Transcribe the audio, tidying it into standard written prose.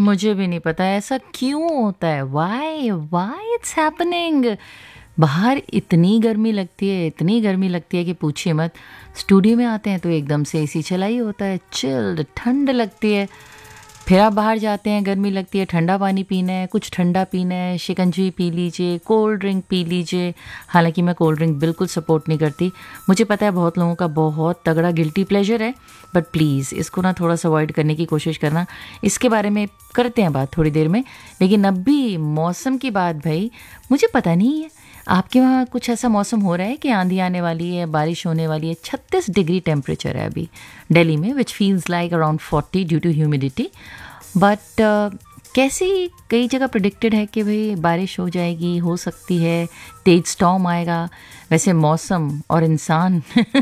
मुझे भी नहीं पता ऐसा क्यों होता है, व्हाई व्हाई इट्स हैपनिंग। बाहर इतनी गर्मी लगती है, इतनी गर्मी लगती है कि पूछिए मत। स्टूडियो में आते हैं तो एकदम से एसी चला ही होता है, चिल्ड, ठंड लगती है। फिर आप बाहर जाते हैं, गर्मी लगती है, ठंडा पानी पीना है, कुछ ठंडा पीना है, शिकंजी पी लीजिए, कोल्ड ड्रिंक पी लीजिए। हालांकि मैं कोल्ड ड्रिंक बिल्कुल सपोर्ट नहीं करती, मुझे पता है बहुत लोगों का बहुत तगड़ा गिल्टी प्लेजर है, बट प्लीज़ इसको ना थोड़ा सा अवॉइड करने की कोशिश करना। इसके बारे में करते हैं बात थोड़ी देर में। लेकिन अब भी मौसम की बात भाई, मुझे पता नहीं है आपके वहाँ कुछ ऐसा मौसम हो रहा है कि आंधी आने वाली है, बारिश होने वाली है। 36 डिग्री टेम्परेचर है अभी दिल्ली में, विच feels like around 40 due to humidity. But कैसी कई जगह प्रिडिक्टेड है कि भाई बारिश हो जाएगी, हो सकती है तेज स्टॉर्म आएगा। वैसे मौसम और इंसान